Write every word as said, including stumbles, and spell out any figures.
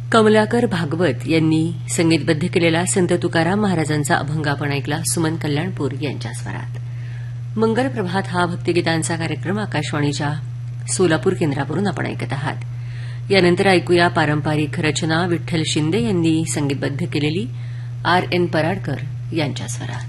कमलाकर भागवत यांनी संगीतबद्ध केलेला संत तुकाराम महाराजांचा अभंग आपण ऐकला सुमन कल्याणपूर यांच्या स्वरात. मंगल प्रभात हा भक्तिगीतांचा कार्यक्रम आकाशवाणीच्या सोलापूर केंद्रावरून आपण ऐकत आहात. यानंतर ऐकूया पारंपरिक रचना विठ्ठल शिंदे यांनी संगीतबद्ध केलेली आर एन पराडकर यांच्या स्वरात.